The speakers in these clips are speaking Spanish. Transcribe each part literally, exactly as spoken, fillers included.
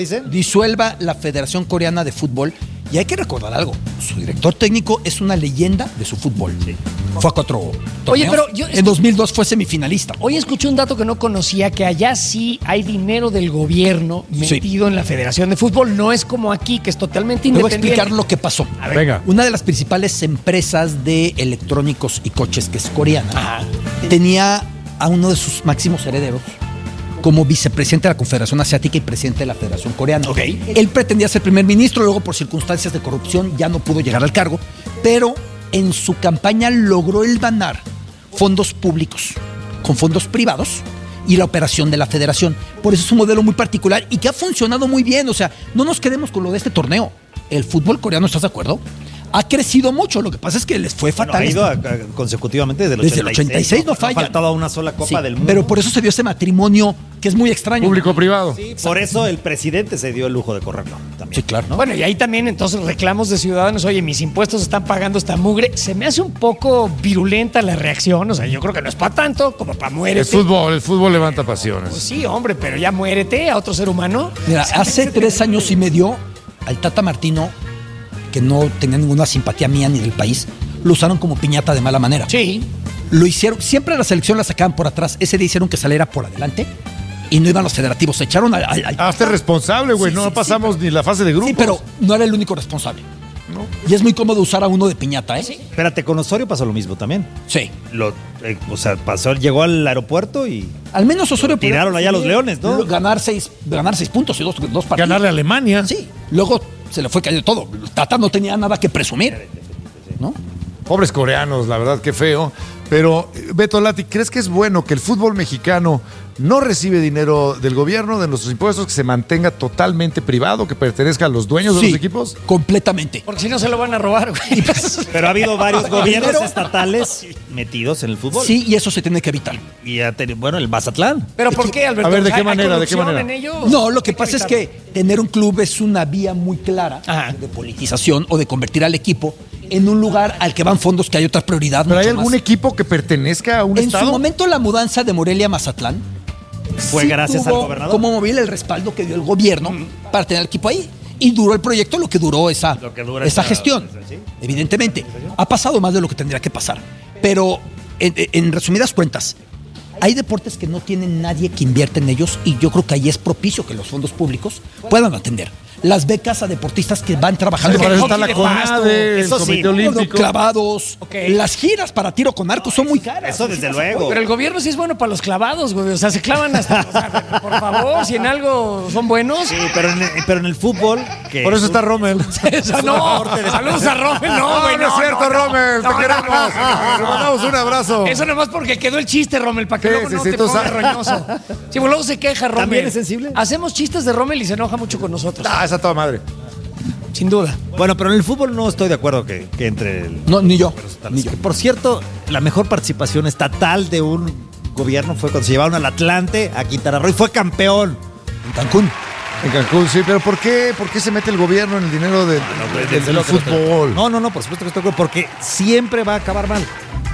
disuelva la Federación Coreana de Fútbol. Y hay que recordar algo, su director técnico es una leyenda de su fútbol. Sí. Fue a cuatro torneos. Oye, pero yo, en dos mil dos fue semifinalista. Hoy escuché un dato que no conocía, que allá sí hay dinero del gobierno metido sí. en la Federación de Fútbol. No es como aquí, que es totalmente independiente. Te voy a explicar lo que pasó. A ver, venga. Una de las principales empresas de electrónicos y coches, que es coreana, Ajá. tenía a uno de sus máximos herederos como vicepresidente de la Confederación Asiática y presidente de la Federación Coreana. Okay. Él pretendía ser primer ministro, luego por circunstancias de corrupción ya no pudo llegar al cargo, pero en su campaña logró el ganar fondos públicos con fondos privados y la operación de la federación. Por eso es un modelo muy particular y que ha funcionado muy bien. O sea, no nos quedemos con lo de este torneo. El fútbol coreano, ¿estás de acuerdo? Ha crecido mucho, lo que pasa es que les fue fatal. Bueno, ha ido a, a, consecutivamente desde el desde ochenta y seis. el ochenta y seis no, no falla. No ha faltado una sola Copa sí, del Mundo. Pero por eso se dio ese matrimonio que es muy extraño. Público-privado. Sí, por eso el presidente se dio el lujo de correrlo también. Sí, claro. ¿No? Bueno, y ahí también entonces reclamos de ciudadanos, oye, mis impuestos están pagando esta mugre. Se me hace un poco virulenta la reacción, o sea, yo creo que no es para tanto como para muérete. El fútbol, el fútbol levanta pasiones. Pues sí, hombre, pero ya muérete a otro ser humano. Mira, hace tres años y medio al Tata Martino, que no tenía ninguna simpatía mía ni del país, lo usaron como piñata de mala manera. Sí. Lo hicieron, siempre a la selección la sacaban por atrás. Ese día hicieron que saliera por adelante y no iban los federativos. Se echaron al... al, al Hazte responsable, güey. Sí, no sí, pasamos sí, pero, ni la fase de grupos. Sí, pero no era el único responsable. No. Y es muy cómodo usar a uno de piñata, ¿eh? Sí. Espérate, con Osorio pasó lo mismo también. Sí. Lo, eh, o sea, pasó, llegó al aeropuerto y... Al menos Osorio... Tiraron allá a los Leones, ¿no? Ganar seis, ganar seis puntos y dos, dos partidos. Ganarle a Alemania. Sí. Luego se le fue cayendo todo. Tata no tenía nada que presumir, ¿no? Pobres coreanos, la verdad, qué feo. Pero, Beto Lati, ¿crees que es bueno que el fútbol mexicano no recibe dinero del gobierno, de nuestros impuestos, que se mantenga totalmente privado, que pertenezca a los dueños sí, de los equipos? Completamente. Porque si no se lo van a robar, güey. Pero ha habido varios gobiernos estatales metidos en el fútbol. Sí, y eso se tiene que evitar. Y ya te, bueno, el Mazatlán. ¿Pero por qué, Alberto? A ver, ¿de qué ¿Hay manera? ¿De qué manera? en ellos? No, lo que pasa es que tener un club es una vía muy clara Ajá. de politización o de convertir al equipo en un lugar al que van fondos que hay otra prioridad. ¿Pero hay algún más. equipo que pertenezca a un en estado? En su momento la mudanza de Morelia a Mazatlán fue sí gracias tuvo al gobernador. Como móvil el respaldo que dio el gobierno mm. para tener el equipo ahí. Y duró el proyecto lo que duró esa, lo que dura esa esa gestión. ¿Sí? Evidentemente. Ha pasado más de lo que tendría que pasar. Pero en, en resumidas cuentas, hay deportes que no tienen nadie que invierte en ellos y yo creo que ahí es propicio que los fondos públicos puedan atender. Las becas a deportistas que van trabajando. Para eso está la CONADE, el Comité sí, Olímpico. Clavados. Okay. Las giras para tiro con arco son muy caras. Eso desde luego. Pero el gobierno sí es bueno para los clavados, güey. O sea, se clavan hasta... O sea, por favor, si en algo son buenos. Sí, pero en el, pero en el fútbol... Que por eso está Rommel. Eso no. Saludos a Rommel. No, güey. No, no, no es cierto, no, Rommel. No, te no, queremos. No, te mandamos un abrazo. Eso nomás porque quedó el chiste, Rommel, para que sí, luego sí, no sí, te pongas roñoso. Sí, pues luego se queja Rommel. ¿También es sensible? Hacemos chistes de Rommel y se enoja mucho con nosotros. Ah, esa toda madre. Sin duda. Bueno, pero en el fútbol no estoy de acuerdo que, que entre el... No, ni yo. Ni yo. Por cierto, la mejor participación estatal de un gobierno fue cuando se llevaron al Atlante a Quintana Roo y fue campeón. En Cancún. En Cancún, sí, pero ¿por qué, por qué se mete el gobierno en el dinero de, no, de, de, del de fútbol? No, no, no, por supuesto que estoy de acuerdo, porque siempre va a acabar mal.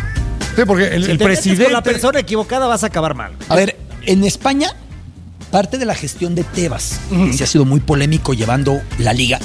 Sí, porque el, si el te presidente... con la persona equivocada vas a acabar mal. A ver, en España, parte de la gestión de Tebas, uh-huh. que se ha sido muy polémico llevando la liga,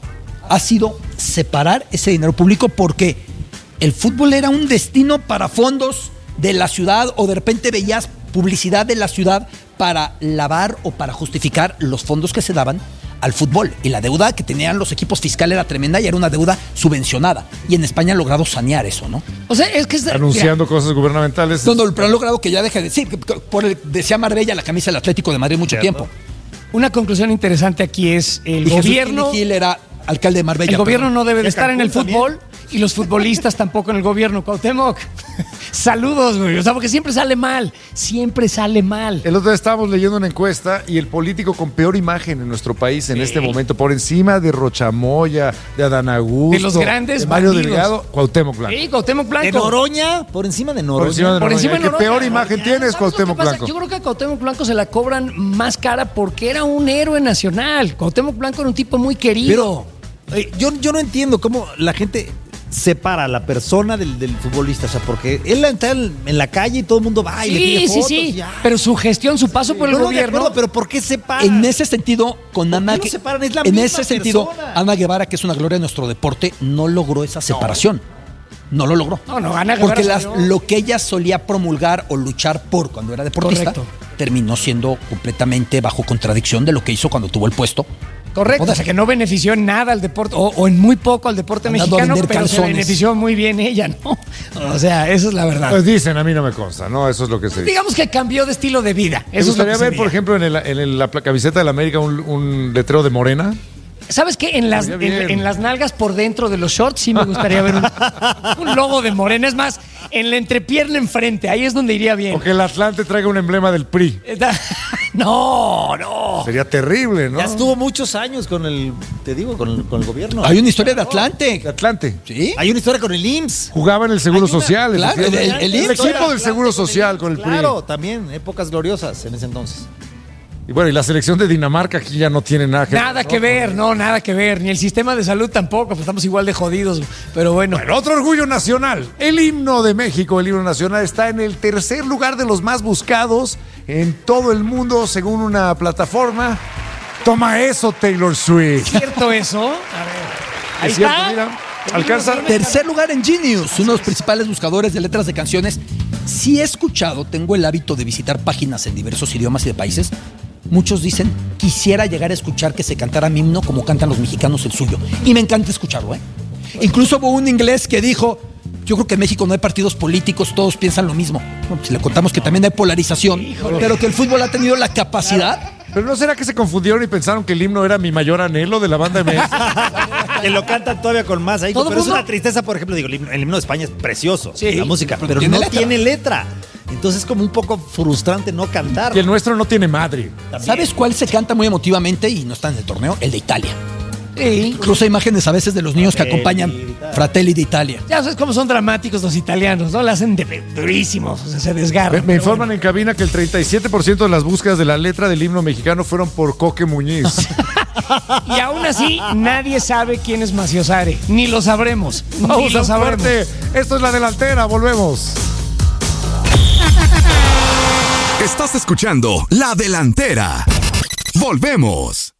ha sido separar ese dinero público porque el fútbol era un destino para fondos de la ciudad o de repente veías publicidad de la ciudad para lavar o para justificar los fondos que se daban al fútbol. Y la deuda que tenían los equipos fiscales era tremenda y era una deuda subvencionada. Y en España han logrado sanear eso, ¿no? O sea, es que... Es, anunciando mira, cosas gubernamentales. No, no, pero han logrado que ya deje de... Sí, por el, decía Marbella la camisa del Atlético de Madrid mucho tiempo. Una conclusión interesante aquí es el y gobierno... Jesús Gil era alcalde de Marbella. El gobierno perdón. no debe de estar Cancún en el fútbol también. Y los futbolistas tampoco en el gobierno. Cuauhtémoc, saludos, güey. O sea, porque siempre sale mal. Siempre sale mal. El otro día estábamos leyendo una encuesta y el político con peor imagen en nuestro país en sí. este momento, por encima de Rochamoya, de Adán Augusto, de los grandes de Mario bandidos. Delgado, Cuauhtémoc Blanco. Sí, Cuauhtémoc Blanco. De Noroña, por encima de Noroña. Por encima de Noroña. Por encima de ¿Qué Noroña? peor imagen tienes, Cuauhtémoc Blanco? Yo creo que a Cuauhtémoc Blanco se la cobran más cara porque era un héroe nacional. Cuauhtémoc Blanco era un tipo muy querido. Pero eh, yo, yo no entiendo cómo la gente separa a la persona del, del futbolista? O sea, porque él está en, en la calle y todo el mundo va y Sí, le pide sí, fotos. sí. Ya. Pero su gestión, su paso por el No, no, de gobierno. acuerdo, pero ¿por qué separa? En ese sentido, con Ana, no separan? Es la en misma ese sentido, persona. Ana Guevara, que es una gloria de nuestro deporte, no logró esa separación. No, lo logró. No, no, Ana Guevara Porque las- salió- lo que ella solía promulgar o luchar por cuando era deportista, Correcto. terminó siendo completamente bajo contradicción de lo que hizo cuando tuvo el puesto. Correcto, o sea que no benefició en nada al deporte, o, o en muy poco al deporte Andando a mexicano, vender pero se calzones. benefició muy bien ella, ¿no? O sea, esa es la verdad. Pues dicen, a mí no me consta, ¿no? Eso es lo que se dice. Digamos que cambió de estilo de vida. ¿Te Eso es lo gustaría que se ver, por veía. ejemplo, en, el- en el- la pla- camiseta de la América un, un letrero de Morena? ¿Sabes qué? En las, Estaría en, bien. en las nalgas por dentro de los shorts sí me gustaría ver un, un logo de Morena. Es más, en la entrepierna enfrente, ahí es donde iría bien. O que el Atlante traiga un emblema del P R I. Está- No, no. Sería terrible, ¿no? Ya estuvo muchos años con el, te digo, con el, con el gobierno. Hay una historia de Atlante. Atlante. ¿Sí? Hay una historia con el I M S S. Jugaba en el Seguro Hay una- Social. claro, efectivamente. el- el I M S S equipo era del Seguro Social con el P R I. Claro, también, épocas gloriosas en ese entonces. Y bueno, y la selección de Dinamarca aquí ya no tiene nada que Nada que ver, no, nada que ver. Ni el sistema de salud tampoco, pues estamos igual de jodidos. Pero bueno. Bueno, otro orgullo nacional. El himno de México, el himno nacional, está en el tercer lugar de los más buscados en todo el mundo, según una plataforma. Toma eso, Taylor Swift. ¿Cierto eso? A ver. Ahí Es cierto, está. mira, alcanza. Tercer lugar en Genius, uno de los principales buscadores de letras de canciones. Si he escuchado, tengo el hábito de visitar páginas en diversos idiomas y de países. Muchos dicen, quisiera llegar a escuchar que se cantara mi himno como cantan los mexicanos el suyo. Y me encanta escucharlo, ¿eh? Incluso hubo un inglés que dijo, yo creo que en México no hay partidos políticos, todos piensan lo mismo. Bueno, si le contamos que también hay polarización, pero que el fútbol ha tenido la capacidad. Pero ¿no será que se confundieron y pensaron que el himno era mi mayor anhelo de la banda M S? Que lo cantan todavía con más ahí. Todo Pero es mundo- una tristeza, por ejemplo, digo, el himno, el himno de España es precioso, Sí, la música, pero pero, tiene no letra. tiene letra. Entonces es como un poco frustrante no cantar. Y el nuestro no tiene madre. También. ¿Sabes cuál se canta muy emotivamente y no está en el torneo? El de Italia. Sí. Incluso hay imágenes a veces de los niños que Fratelli acompañan d'Italia. Fratelli de Italia. Ya sabes cómo son dramáticos los italianos, ¿no? La hacen de durísimos, o sea, se desgarran. Me, me Pero informan en cabina que el treinta y siete por ciento de las búsquedas de la letra del himno mexicano fueron por Coque Muñiz. bueno. Y aún así, nadie sabe quién es Maciosare. Ni lo sabremos. Ni Vamos lo a sabremos. fuerte. Esto es La Delantera. Volvemos. Estás escuchando La Delantera. Volvemos.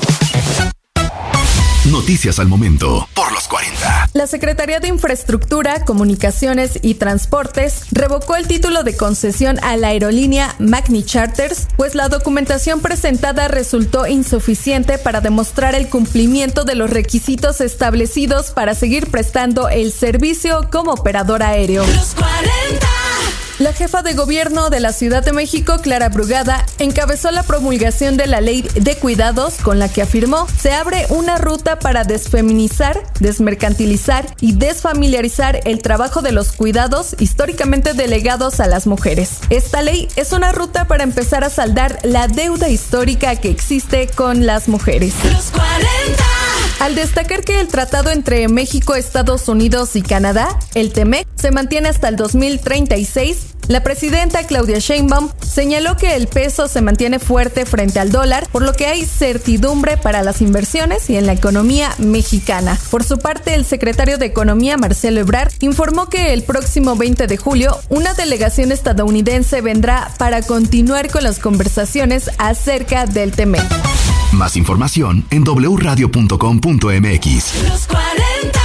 Noticias al momento por los cuarenta. La Secretaría de Infraestructura, Comunicaciones y Transportes revocó el título de concesión a la aerolínea Magni Charters, pues la documentación presentada resultó insuficiente para demostrar el cumplimiento de los requisitos establecidos para seguir prestando el servicio como operador aéreo. Los cuarenta. La jefa de gobierno de la Ciudad de México, Clara Brugada, encabezó la promulgación de la Ley de Cuidados, con la que afirmó se abre una ruta para desfeminizar, desmercantilizar y desfamiliarizar el trabajo de los cuidados históricamente delegados a las mujeres. Esta ley es una ruta para empezar a saldar la deuda histórica que existe con las mujeres. Los cuarenta. Al destacar que el tratado entre México, Estados Unidos y Canadá, el TEMEC, se mantiene hasta el dos mil treinta y seis, la presidenta Claudia Sheinbaum señaló que el peso se mantiene fuerte frente al dólar, por lo que hay certidumbre para las inversiones y en la economía mexicana. Por su parte, el secretario de Economía, Marcelo Ebrard, informó que el próximo veinte de julio, una delegación estadounidense vendrá para continuar con las conversaciones acerca del TEMEC. Más información en doble u radio punto com punto m x. Los cuarenta.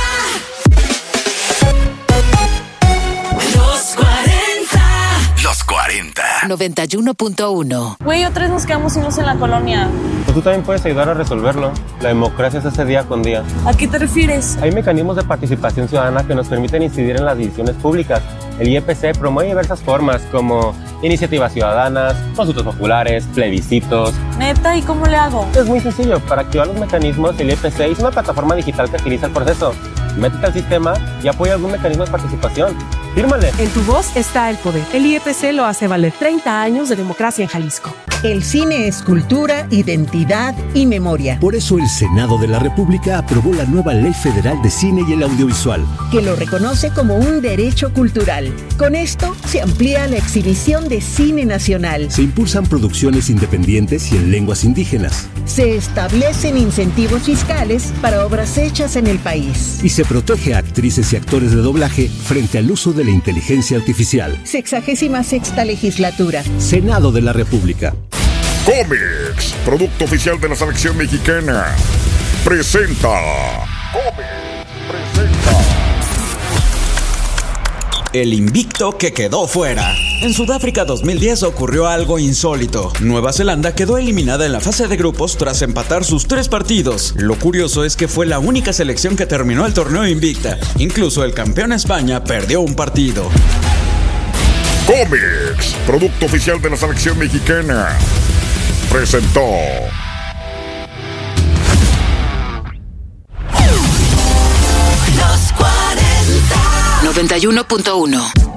Los cuarenta. Los cuarenta. noventa y uno punto uno. Güey, otra vez nos quedamos solos en la colonia. Pues tú también puedes ayudar a resolverlo. La democracia se hace día con día. ¿A qué te refieres? Hay mecanismos de participación ciudadana que nos permiten incidir en las decisiones públicas. El I E P C promueve diversas formas como iniciativas ciudadanas, consultas populares, plebiscitos. Neta, ¿y cómo le hago? Es muy sencillo. Para activar los mecanismos, el I E P C es una plataforma digital que agiliza el proceso. Métete al sistema y apoya algún mecanismo de participación. ¡Fírmale! En tu voz está el poder. El I E P C lo hace valer. treinta años de democracia en Jalisco. El cine es cultura, identidad y memoria. Por eso el Senado de la República aprobó la nueva Ley Federal de Cine y el Audiovisual, que lo reconoce como un derecho cultural. Con esto se amplía la exhibición de cine nacional. Se impulsan producciones independientes y en lenguas indígenas. Se establecen incentivos fiscales para obras hechas en el país. Y se protege a actrices y actores de doblaje frente al uso de la inteligencia artificial. Sexagésima sexta legislatura. Senado de la República. Comex, producto oficial de la selección mexicana, presenta. Comex presenta. El invicto que quedó fuera. En Sudáfrica dos mil diez ocurrió algo insólito. Nueva Zelanda quedó eliminada en la fase de grupos tras empatar sus tres partidos. Lo curioso es que fue la única selección que terminó el torneo invicta. Incluso el campeón España perdió un partido. Comex, producto oficial de la selección mexicana, presentó. Los cuarenta. noventa y uno punto uno